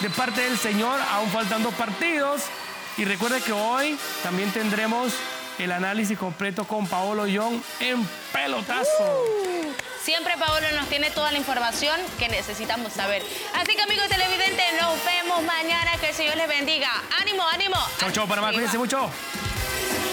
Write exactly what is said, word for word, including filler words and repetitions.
de parte del Señor. Aún faltan dos partidos. Y recuerde que hoy también tendremos el análisis completo con Paolo Young en Pelotazo. Uh, siempre Paolo nos tiene toda la información que necesitamos saber. Así que, amigos televidentes, nos vemos mañana. Que el Señor les bendiga. ¡Ánimo, ánimo! Chau, chau, Panamá. Cuídense mucho.